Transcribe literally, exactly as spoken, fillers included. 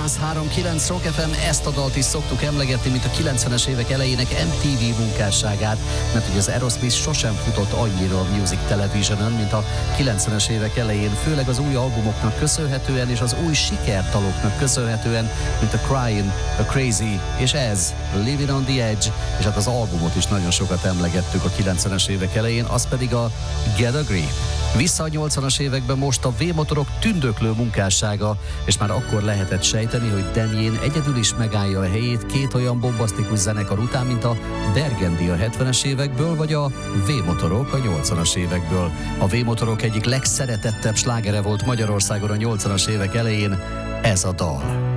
száz három kilenc Rock ef em, ezt a dalt is szoktuk emlegetni, mint a kilencvenes évek elejének em té vé munkásságát, mert ugye az Aerosmith sosem futott annyira a Music Televisionen, mint a kilencvenes évek elején, főleg az új albumoknak köszönhetően és az új sikertaloknak köszönhetően, mint a Crying, a Crazy és ez, Living on the Edge, és hát az albumot is nagyon sokat emlegettük a kilencvenes évek elején, az pedig a Get a Grip. Vissza a nyolcvanas években most a V-motorok tündöklő munkássága, és már akkor lehetett sejteni, hogy Danién egyedül is megállja a helyét két olyan bombasztikus zenekar után, mint a Burgundy a hetvenes évekből, vagy a V-motorok a nyolcvanas évekből. A V-motorok egyik legszeretettebb slágere volt Magyarországon a nyolcvanas évek elején, ez a dal.